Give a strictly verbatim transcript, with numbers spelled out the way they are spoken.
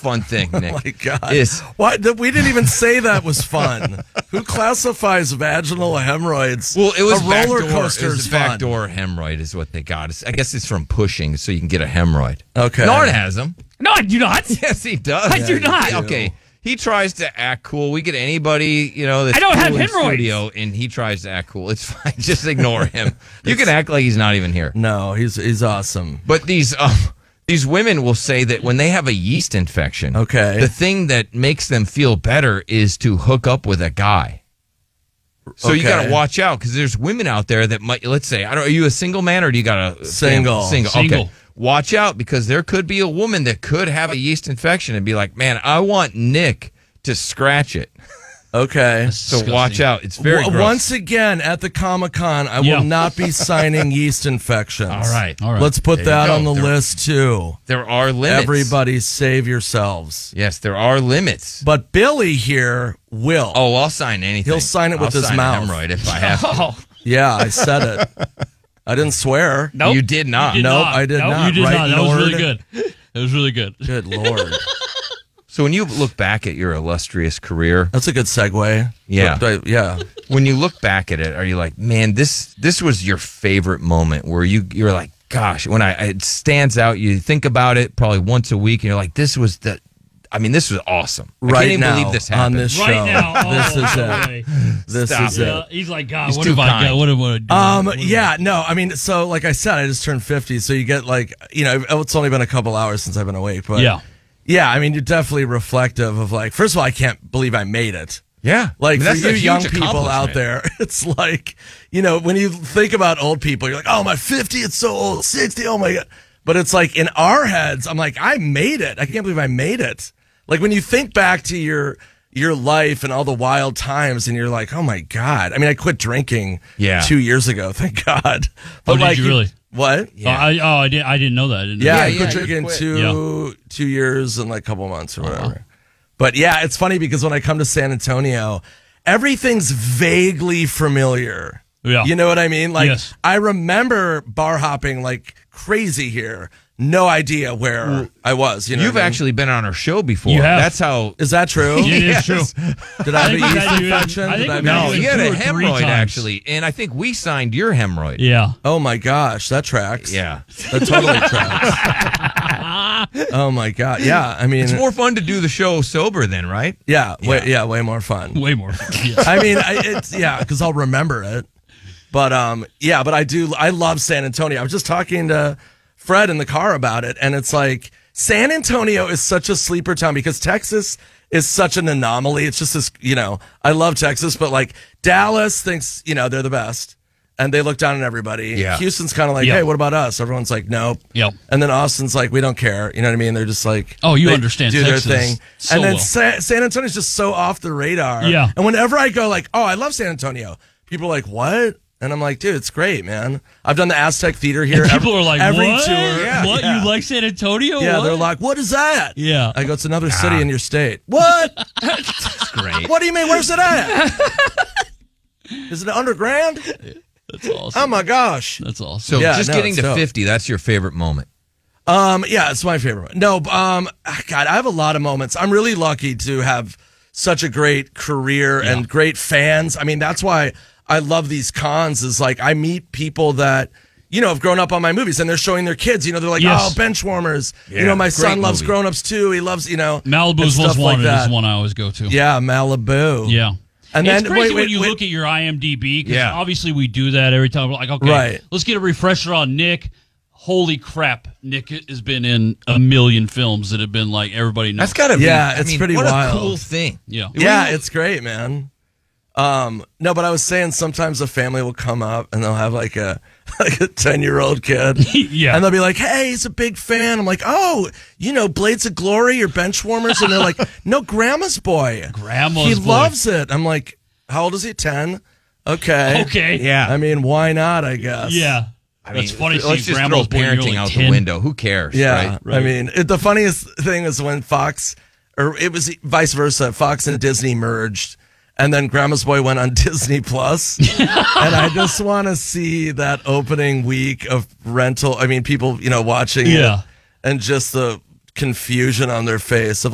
fun thing, Nick. Oh, my God. Is, Why, th- we didn't even say that was fun. Who classifies vaginal hemorrhoids? well, it was a roller backdoor, coaster. It was is a fun. backdoor hemorrhoid is what they got. It's, I guess it's from pushing, so you can get a hemorrhoid. Okay. Nard has them. No, I do not. Yes, he does. I do not. He- okay. He tries to act cool. We get anybody, you know, that's I don't cool have in hemorrhoids. studio, and he tries to act cool. It's fine. Just ignore him. You can act like he's not even here. No, he's he's awesome. But these um, these women will say that when they have a yeast infection, Okay. the thing that makes them feel better is to hook up with a guy. So you Okay. got to watch out because there's women out there that might. Let's say, I don't. Are you a single man or do you got a Single. Single. Single. Okay. Watch out because there could be a woman that could have a yeast infection and be like, man, I want Nick to scratch it. Okay. So watch out. It's very W- gross. Once again, at the Comic-Con, I Yeah. will not be signing yeast infections. All right. All right. Let's put There you that go. on the There- list, too. There are limits. Everybody save yourselves. Yes, there are limits. But Billy here will. Oh, I'll sign anything. He'll sign it with I'll his sign mouth. A hemorrhoid if I have to. Oh, Yeah, I said it. I didn't swear. nope. You did not. You did Nope, not. I did Nope, not. You did Right, not. That was really Nord? good. That was really good. Good Lord. So when you look back at your illustrious career, That's a good segue. Yeah. But I- yeah. when you look back at it, are you like, man, this this was your favorite moment where you you're like, gosh, when I it stands out, you think about it probably once a week, and you're like, this was the, I mean, this was awesome. I Right can't even now, believe this on happened. this show. Right now. This oh, is no it. way. This Stop is Yeah, it. he's like, God, He's what too have I kind. got? What am I doing? Um. What am I- Yeah. No. I mean, so like I said, I just turned fifty, so you get like, you know, it's only been a couple hours since I've been awake, but Yeah. yeah. I mean, you're definitely reflective of like. First of all, I can't believe I made it. Yeah, Like I mean, that's for a you huge young people out accomplishment. there, it's like, you know, when you think about old people, you're like, oh, my fifty, it's so old, sixty, oh my God. But it's like in our heads, I'm like, I made it. I can't believe I made it. Like when you think back to your your life and all the wild times and you're like, oh my God. I mean, I quit drinking Yeah. two years ago, thank God. But Oh, did like you really? What? Oh, I, oh, I didn't. I didn't know that. I didn't know Yeah, Yeah, I yeah, quit you drinking quit. two two years and like a couple months or whatever. But yeah, it's funny because when I come to San Antonio, everything's vaguely familiar. Yeah. You know what I mean? Like Yes. I remember bar hopping like crazy here. No idea where I was. You know, You've what I mean? actually been on our show before. You have. That's how. Is that true? It is true. Did I have a think we yeast had you in- infection? I think Did I we have had No, a- you you had a two or three hemorrhoid times. actually, and I think we signed your hemorrhoid. Yeah. Oh my gosh, that tracks. Yeah. That totally tracks. Oh my God. Yeah. I mean, It's more fun to do the show sober then, right? yeah, way, yeah, way more fun. Way more. Yeah. I mean, I, it's yeah, because I'll remember it. But um, yeah, but I do. I love San Antonio. I was just talking to Fred in the car about it, and it's like San Antonio is such a sleeper town because Texas is such an anomaly. It's just this, you know. I love Texas, but like Dallas thinks, you know, they're the best, and they look down on everybody. Yeah. Houston's kind of like, Yeah. hey, what about us? Everyone's like, nope. Yep. And then Austin's like, we don't care. You know what I mean? They're just like, Oh, you they understand do Texas their thing. so and then well. Sa- San Antonio's just so off the radar. Yeah. And whenever I go like, oh, I love San Antonio, people are like, what? And I'm like, dude, it's great, man. I've done the Aztec Theater here. And people every, are like, every what? tour. Yeah. What? Yeah. You like San Antonio? Yeah, What? they're like, what is that? Yeah. I go, it's another city in your state. What? That's great. What do you mean? Where's it at? Is it underground? That's awesome. Oh my gosh. That's awesome. So Yeah, just no, getting it's to dope. fifty, that's your favorite moment. Um, yeah, it's my favorite one. No, um, God, I have a lot of moments. I'm really lucky to have such a great career Yeah. and great fans. I mean, that's why I love these cons is like I meet people that, you know, have grown up on my movies and they're showing their kids, you know, they're like, Yes. oh, Benchwarmers. Yeah, you know, my great son loves movie. Grown Ups too. He loves, you know, Malibu's and Most stuff like Wanted that. is one I always go to. Yeah, Malibu. Yeah. And It's then crazy wait, when wait, you wait. look at your I M D B because Yeah. obviously we do that every time. We're like, okay, Right. let's get a refresher on Nick. Holy crap, Nick has been in a million films that have been like everybody knows. That's got to be. Yeah, I it's mean, pretty what wild. a cool thing. Yeah. Yeah, it's great, man. Um, no, but I was saying sometimes a family will come up and they'll have like a like a ten year old kid. Yeah. And they'll be like, hey, he's a big fan. I'm like, oh, you know, Blades of Glory or Benchwarmers? And they're like, no, Grandma's Boy. Grandma's He Boy. loves it. I'm like, how old is he? ten? Okay. Okay. Yeah. I mean, why not, I guess. Yeah. I mean, That's funny. let's see just Grandma's throw Boy, you're parenting only out ten. the window. Who cares? Yeah. Right? I mean, it, the funniest thing is when Fox, or it was vice versa, Fox and Disney merged. And then Grandma's Boy went on Disney Plus, and I just want to see that opening week of rental. I mean, people, you know, watching Yeah. it, and just the confusion on their face of